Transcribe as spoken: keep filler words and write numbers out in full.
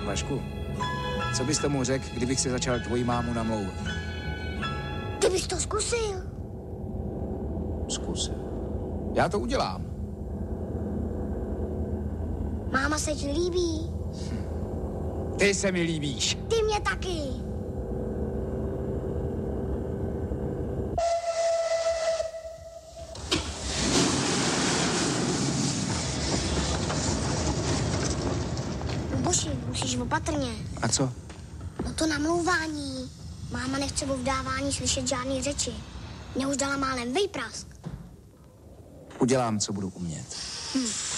Vašku, co bys tomu řekl, kdybych si začal tvoji mámu namlouvat? Kdybys to zkusil. Zkusil. Já to udělám. Máma se ti líbí. Hm. Ty se mi líbíš. Ty mě taky. Luboši, musíš opatrně. A co? No to namlouvání. Máma nechce o vdávání slyšet žádný řeči. Mě už dala málem vejprask. Udělám, co budu umět. Hm.